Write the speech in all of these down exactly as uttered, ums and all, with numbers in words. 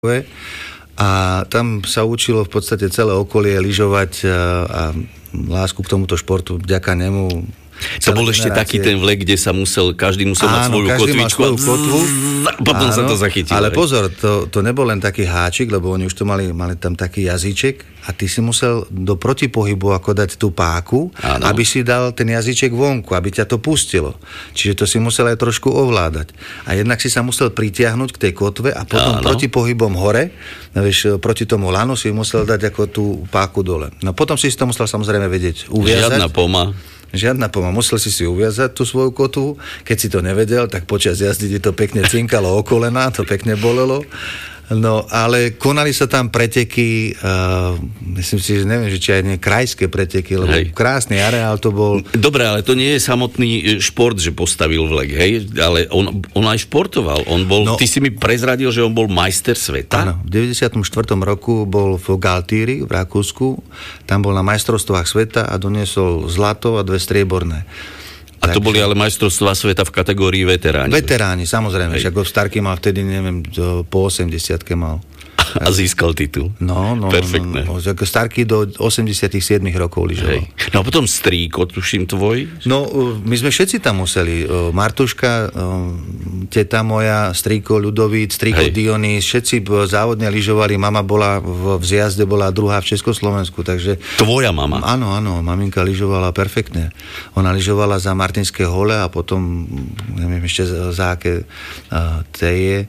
a tam sa učilo v podstate celé okolie lyžovať a, a lásku k tomuto športu vďaka nemu. To bol ešte taký ten vlek, kde sa musel, každý musel áno, mať svoju kotvičku a kotvu. Potom áno, sa to zachytilo. Ale pozor, to, to nebol len taký háčik, lebo oni už to mali, mali tam taký jazyček a ty si musel do protipohybu ako dať tú páku, áno. aby si dal ten jazyček vonku, aby ťa to pustilo. Čiže to si musel aj trošku ovládať. A jednak si sa musel pritiahnuť k tej kotve a potom áno. protipohybom hore, vieš, proti tomu lanu si musel dať ako tú páku dole. No potom si si to musel samozrejme vedieť uviazať. Žiadna poma. Žiadna poma. Musel si si uviazať tú svoju kotvu. Keď si to nevedel, tak počas jazdy ti to pekne cinkalo o kolená, to pekne bolelo. No, ale konali sa tam preteky, uh, myslím si, že neviem, že či aj nie krajské preteky, lebo hej. krásny areál to bol. Dobre, ale to nie je samotný šport, že postavil vlek, hej? Ale on, on aj športoval. On bol, no, ty si mi prezradil, že on bol majster sveta. Áno, v deväťdesiatom štvrtom roku bol v Galtíri v Rakúsku, tam bol na majstrovstvách sveta a doniesol zlato a dve strieborné. A to boli ale majstrovstvá sveta v kategórii veteráni. Veteráni, samozrejme. Však Starky mal vtedy, neviem, po osemdesiatke mal. A získal titul. No, no. Perfektné. No, no. Starky do osemdesiatsedem rokov lyžoval. No a potom strýko, tuším, tvoj? No, my sme všetci tam museli. Martuška, teta moja, strýko Ľudovít, strýko hej. Dionys, všetci závodne lyžovali. Mama bola v zjazde, bola druhá v Československu, takže... Tvoja mama? Áno, áno, maminka lyžovala perfektne. Ona lyžovala za Martinské hole a potom, neviem ešte za aké uh, teje.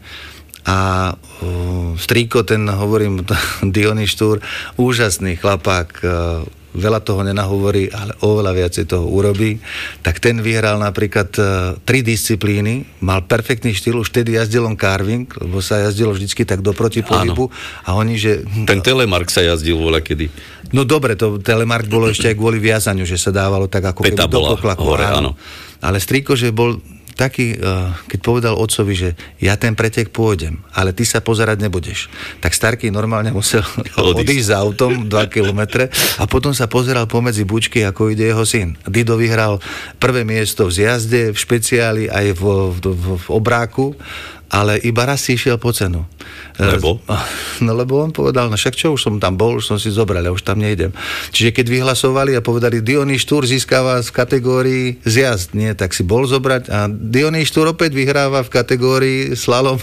A uh, strýko, ten, hovorím, Dionys Štúr, úžasný chlapák, uh, veľa toho nenahovorí, ale oveľa viacej toho urobí. Tak ten vyhral napríklad uh, tri disciplíny, mal perfektný štýl, už vtedy jazdil on carving, lebo sa jazdilo vždycky tak do protipohybu. A oni, že... Ten telemark sa jazdil voľakedy. No dobre, to telemark bolo ešte aj kvôli viazaniu, že sa dávalo tak ako keby do poklaku. Hore, áno. Ale strýko, že bol taký, keď povedal otcovi, že ja ten pretek pôjdem, ale ty sa pozerať nebudeš. Tak Starky normálne musel odísť za autom dva kilometre a potom sa pozeral pomedzi bučky, ako ide jeho syn. Dido vyhral prvé miesto v zjazde, v špeciáli aj v, v, v, v obráku, ale iba raz si išiel po cenu. Lebo? No lebo on povedal, no však čo, už som tam bol, už som si zobral, ja už tam nejdem. Čiže keď vyhlasovali a povedali, Dionys Štúr získava v kategórii zjazd, nie, tak si bol zobrať a Dionys Štúr opäť vyhráva v kategórii slalom.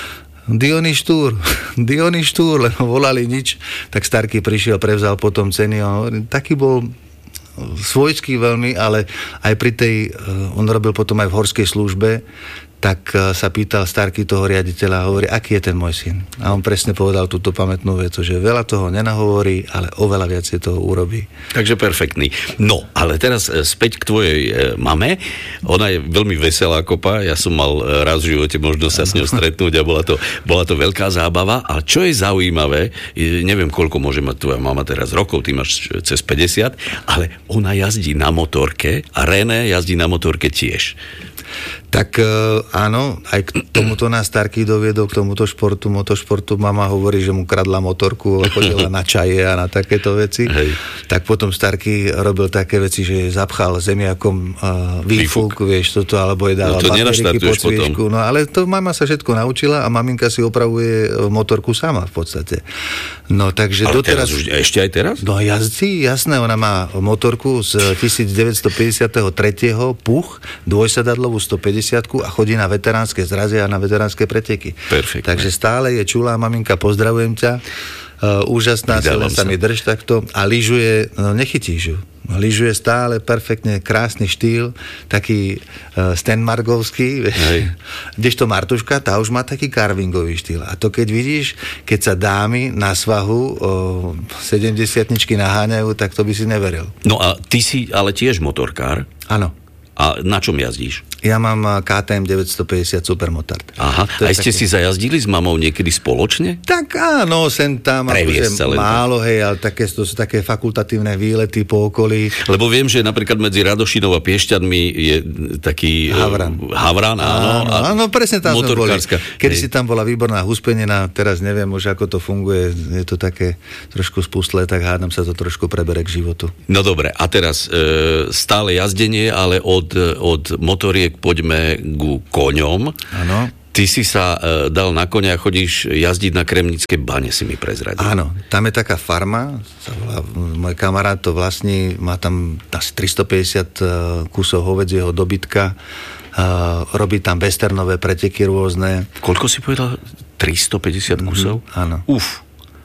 Dionys Štúr, Dionys Štúr, len volali nič, tak Starky prišiel, prevzal potom ceny a hovorím, taký bol svojský veľmi, ale aj pri tej, on robil potom aj v horskej službe, tak sa pýtal Starky toho riaditeľa a hovorí, aký je ten môj syn. A on presne povedal túto pamätnú vec, že veľa toho nenahovorí, ale oveľa viacej toho urobí. Takže perfektný. No, ale teraz späť k tvojej mame. Ona je veľmi veselá kopa. Ja som mal raz v živote možnosť sa s ňou stretnúť a bola to, bola to veľká zábava. A čo je zaujímavé, neviem, koľko môže mať tvoja mama teraz rokov, ty máš cez päťdesiat, ale ona jazdí na motorke a René jazdí na motorke tiež. Tak áno, aj k tomuto nás Starky doviedol, k tomuto športu, motošportu. Mama hovorí, že mu kradla motorku, chodila na čaje a na takéto veci. Hej. Tak potom Starky robil také veci, že zapchal zemiakom uh, výfuk, vieš, toto, alebo je dával no bateriky pod sviečku. No ale to mama sa všetko naučila a maminka si opravuje motorku sama v podstate. No takže ale doteraz... Teraz už, ešte aj teraz? No jazdí, jasné, ona má motorku z devätnásťstopäťdesiattri Puch, dvojsadadlovú stopäťdesiatku a chodí na veteránske zrazy a na veteránske preteky. Perfektne. Takže stále je čulá maminka, pozdravujem ťa. Uh, úžasná, celá sa mi drž takto a lyžuje, no nechytíš ju. Lyžuje stále perfektne, krásny štýl, taký uh, stenmargovský. Kdežto Martuška, tá už má taký carvingový štýl. A to keď vidíš, keď sa dámy na svahu uh, sedemdesiatničky naháňajú, tak to by si neveril. No a ty si ale tiež motorkár? Áno. A na čom jazdíš? Ja mám ká té em deväťstopäťdesiat Supermotard. Aha, a ste také... si zajazdili s mamou niekedy spoločne? Tak áno, sem tam, akože málo, hej, ale také, to sú také fakultatívne výlety po okolí. Lebo viem, že napríklad medzi Radošinou a Piešťanmi je taký... Havran. Havran, áno. Áno, áno, presne tam sme boli. Kedy si tam bola výborná huspenina, teraz neviem už, ako to funguje, je to také trošku spustlé, tak hádam sa to trošku prebere k životu. No dobre, a teraz e, stále jazdenie, ale od, od motoriek poďme ku koňom. Áno. Ty Ty si sa uh, dal na konia a chodíš jazdiť na Kremnické bane, si mi prezradil. Áno, tam je taká farma, sa volá, môj kamarát to vlastní, má tam asi tristopäťdesiat uh, kusov hovedzieho dobytka, uh, robí tam westernové preteky rôzne. Koľko si povedal? tristopäťdesiat kusov? Mm-hmm, áno. Uf.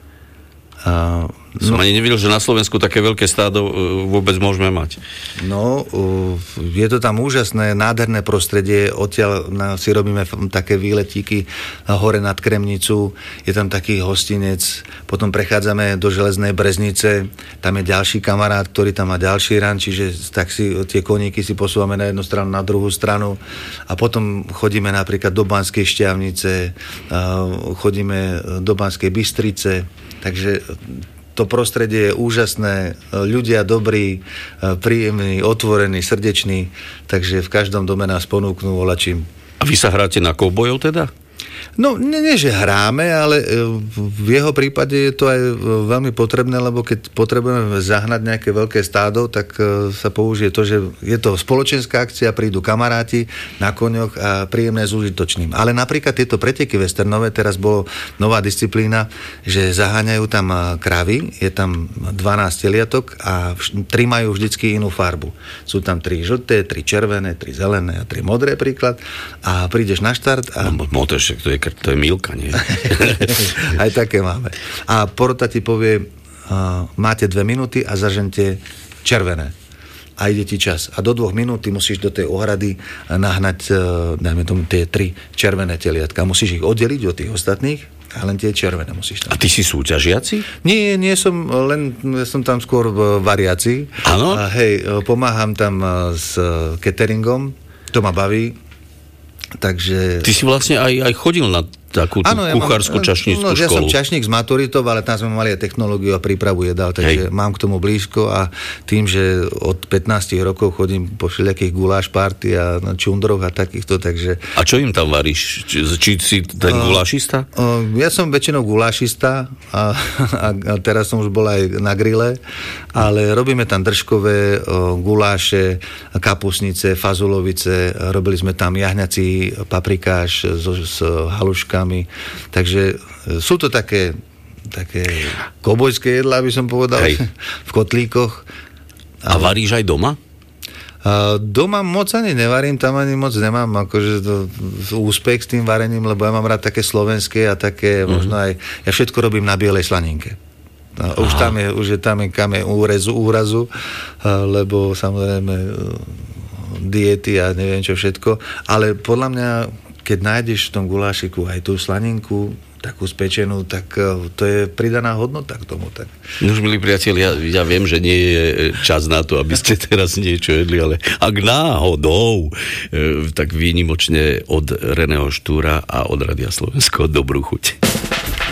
Uh, Som no, ani nevidel, že na Slovensku také veľké stádo vôbec môžeme mať. No, je to tam úžasné, nádherné prostredie, odtiaľ si robíme také výletíky hore nad Kremnicu, je tam taký hostinec, potom prechádzame do Železnej Breznice, tam je ďalší kamarát, ktorý tam má ďalší ran, čiže tak si tie koníky si posúvame na jednu stranu, na druhú stranu a potom chodíme napríklad do Banskej Štiavnice, chodíme do Banskej Bystrice, takže to prostredie je úžasné, ľudia dobrí, príjemní, otvorení, srdeční, takže v každom dome nás ponúknú volačím. A vy sa hráte na koubojov teda? No, nie, nie, že hráme, ale v jeho prípade je to aj veľmi potrebné, lebo keď potrebujeme zahnať nejaké veľké stádo, tak sa použije to, že je to spoločenská akcia, prídu kamaráti na koňoch a príjemné s užitočným. Ale napríklad tieto preteky westernové, teraz bolo nová disciplína, že zaháňajú tam kravy, je tam dvanásť teliatok a tri majú vždycky inú farbu. Sú tam tri žlté, tri červené, tri zelené a tri modré príklad a prídeš na štart a... No, modré, to je to je milka, nie? Aj také máme. A porota ti povie, uh, máte dve minúty a zažente červené. A ide ti čas. A do dvoch minút ty musíš do tej ohrady nahnať, uh, dajme tomu, tie tri červené teliatka. Musíš ich oddeliť od tých ostatných a len tie červené musíš tam. A ty si súťažiaci? Nie, nie som, len ja som tam skôr variaci. Áno? Uh, hej, pomáham tam uh, s cateringom, to ma baví. Takže... Ty si vlastne aj, aj chodil na takú ano, ja kuchárskú čašnícku no, školu. Ja som čašník z maturitou, ale tam sme mali aj technológiu a prípravu jedál, takže Hej. mám k tomu blízko a tým, že od pätnásť rokov chodím po všelijakých guláš party a na čundroch a takýchto, takže... A čo im tam varíš? Či, či si ten uh, gulášista? Uh, ja som väčšinou gulášista a, a, a teraz som už bol aj na grille, ale robíme tam držkové uh, guláše, kapusnice, fazulovice, robili sme tam jahňací paprikáš so, s haluškami. Takže sú to také, také kobojské jedlá, by som povedal, Hej. v kotlíkoch. A varíš aj doma? A doma moc ani nevarím, tam ani moc nemám akože to, úspech s tým varením, lebo ja mám rád také slovenské a také mm-hmm. možno aj, ja všetko robím na bielej slaninke. A už tam je, už je tam je kameň úrazu, úrazu, lebo samozrejme diety a neviem čo všetko, ale podľa mňa keď nájdeš v tom gulášiku aj tú slaninku, takú spečenú, tak to je pridaná hodnota k tomu. Tak. No už, milí priatelia, ja, ja viem, že nie je čas na to, aby ste teraz niečo jedli, ale ak náhodou, tak výnimočne od Reného Štúra a od Rádia Slovensko dobrú chuť.